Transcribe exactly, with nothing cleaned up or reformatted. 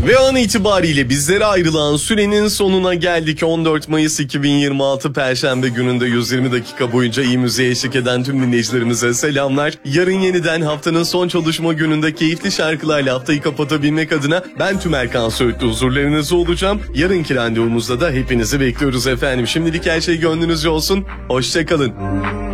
Ve an itibariyle bizlere ayrılan sürenin sonuna geldik. on dört Mayıs iki bin yirmi altı Perşembe gününde yüz yirmi dakika boyunca iyi müziğe eşlik eden tüm dinleyicilerimize selamlar. Yarın yeniden haftanın son çalışma gününde keyifli şarkılarla haftayı kapatabilmek adına ben Tüm Erkan Söğütlü huzurlarınızda olacağım. Yarınki randevumuzda da hepinizi bekliyoruz efendim. Şimdilik her şey gönlünüzce olsun. Hoşça kalın.